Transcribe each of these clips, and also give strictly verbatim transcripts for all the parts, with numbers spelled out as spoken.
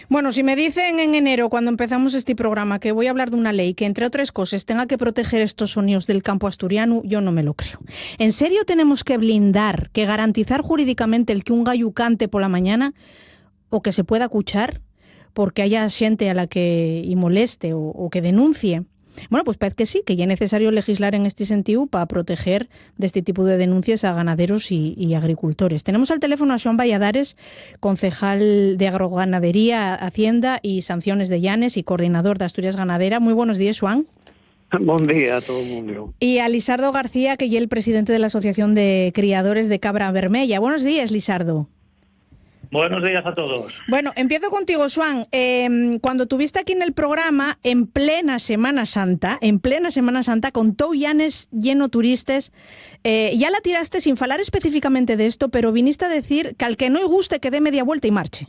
Bueno, si me dicen en enero, cuando empezamos este programa, que voy a hablar de una ley que, entre otras cosas, tenga que proteger estos sonidos del campo asturiano, yo no me lo creo. ¿En serio tenemos que blindar, que garantizar jurídicamente el que un gallo cante por la mañana o que se pueda escuchar porque haya xente a la que y moleste o, o que denuncie? Bueno, pues parece que sí, que ya es necesario legislar en este sentido para proteger de este tipo de denuncias a ganaderos y, y agricultores. Tenemos al teléfono a Xoán Valladares, concejal de Agroganadería, Hacienda y Sanciones de Llanes y coordinador de Asturias Ganadera. Muy buenos días, Xoán. Buen día a todo el mundo. Y a Lisardo García, que es el presidente de la Asociación de Criadores de Cabra Vermella. Buenos días, Lisardo. Buenos días a todos. Bueno, empiezo contigo, Xoán. Eh, cuando tuviste aquí en el programa, en plena Semana Santa, en plena Semana Santa, con todo Llanes lleno turistas, eh, ya la tiraste sin falar específicamente de esto, pero viniste a decir que al que no le guste que dé media vuelta y marche.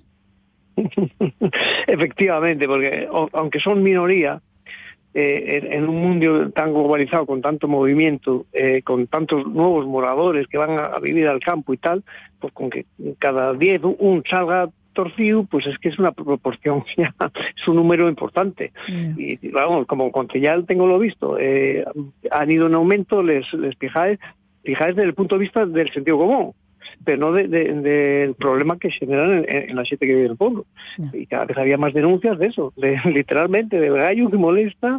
Efectivamente, porque aunque son minoría, eh, en un mundo tan globalizado, con tanto movimiento, eh, con tantos nuevos moradores que van a, a vivir al campo y tal, pues con que cada diez un salga torcido, pues es que es una proporción, ya, es un número importante. Mm. Y vamos, como concejal tengo lo visto, eh, han ido en aumento, les, les fijáis, fijáis desde el punto de vista del sentido común, pero no del de, de problema que generan en, en la gente que vive en el pueblo. Yeah. Y cada vez había más denuncias de eso, de literalmente, del gallo que molesta,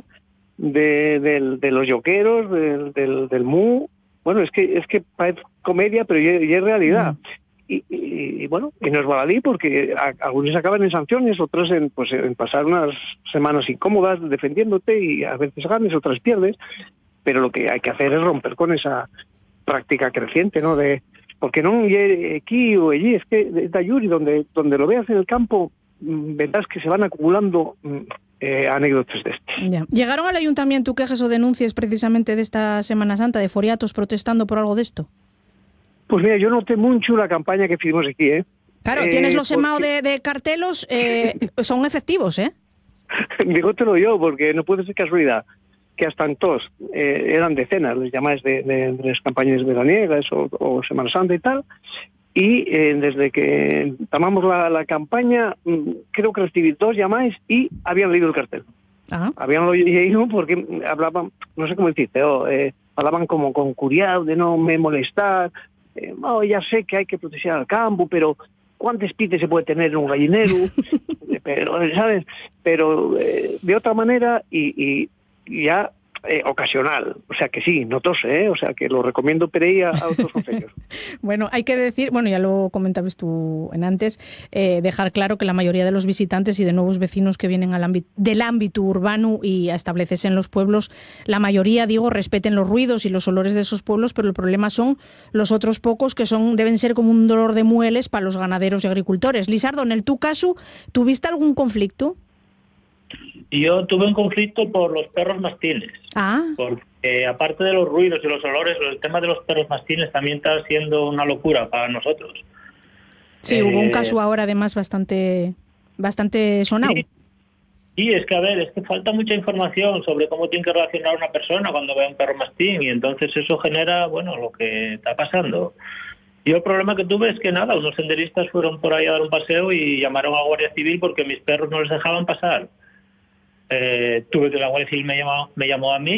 de, de, de los yoqueros, del, del, del mu. Bueno, es que es que parece comedia, pero ya, ya es realidad. Mm. Y, y, y bueno, y no es baladí porque a, algunos acaban en sanciones, otros en, pues, en pasar unas semanas incómodas defendiéndote y a veces ganes, otras pierdes, pero lo que hay que hacer es romper con esa práctica creciente, ¿no? De porque no aquí o allí, es que de Ayuri, donde, donde lo veas en el campo, verás que se van acumulando eh, anécdotas de este. Ya. ¿Llegaron al ayuntamiento quejas o denuncias precisamente de esta Semana Santa, de foriatos protestando por algo de esto? Pues mira, yo noté mucho la campaña que hicimos aquí, ¿eh? Claro, eh, tienes los porque... emaos de, de cartelos, eh, son efectivos, ¿eh? Dígotelo yo, porque no puede ser casualidad que hasta entonces eh, eran decenas, les llamáis de, de, de las campañas veraniegas o, o Semana Santa y tal, y eh, desde que tomamos la, la campaña, creo que recibí dos llamáis y habían leído el cartel. Ajá. Habían leído porque hablaban, no sé cómo decirte, oh, eh, hablaban como con curiado de no me molestar, eh, oh, ya sé que hay que proteger al campo, pero ¿cuántas pites se puede tener en un gallinero? pero, ¿sabes? Pero eh, de otra manera y, y ya eh, ocasional, o sea que sí, no tose, ¿eh? O sea que lo recomiendo por ahí a, a otros consejos. Bueno, hay que decir, bueno, ya lo comentabas tú en antes, eh, dejar claro que la mayoría de los visitantes y de nuevos vecinos que vienen al ámbito, del ámbito urbano y a establecerse en los pueblos, la mayoría, digo, respeten los ruidos y los olores de esos pueblos, pero el problema son los otros pocos que son deben ser como un dolor de mueles para los ganaderos y agricultores. Lisardo, en el tu caso, ¿tuviste algún conflicto? Yo tuve un conflicto por los perros mastines. Ah. Porque aparte de los ruidos y los olores, el tema de los perros mastines también está siendo una locura para nosotros. Sí, eh, hubo un caso ahora además bastante bastante sonado. Sí. Y es que, a ver, es que falta mucha información sobre cómo tiene que relacionar una persona cuando ve a un perro mastín y entonces eso genera, bueno, lo que está pasando. Yo el problema que tuve es que nada, unos senderistas fueron por ahí a dar un paseo y llamaron a la Guardia Civil porque mis perros no les dejaban pasar. Eh, tuve que la Guardia Civil me llamó, me llamó a mí